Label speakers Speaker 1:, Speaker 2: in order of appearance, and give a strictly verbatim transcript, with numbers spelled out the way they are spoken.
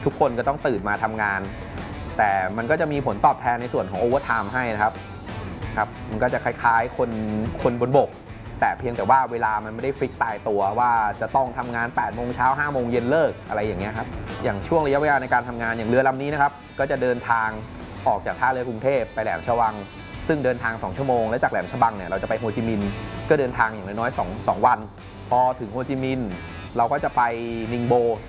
Speaker 1: ทุกคนก็ต้องตื่นมาทำงานแต่มันก็จะมีผลตอบแทนในส่วนของโอเวอร์ไทม์ให้นะครับครับมันก็จะคล้ายๆคนคนบนบกแต่เพียงแต่ว่าเวลามันไม่ได้ฟิกตายตัวว่าจะต้องทำงานแปดโมงเช้าห้าโมงเย็นเลิกอะไรอย่างเงี้ยครับอย่างช่วงระยะเวลาในการทำงานอย่างเรือลำนี้นะครับก็จะเดินทางออกจากท่าเรือกรุงเทพไปแหลมฉบังซึ่งเดินทางสองชั่วโมงและจากแหลมฉบังเนี่ยเราจะไปโฮจิมินห์ก็เดินทางอย่างน้อยๆสอง สองวันพอถึงโฮจิมินห์เราก็จะไปนิงโบ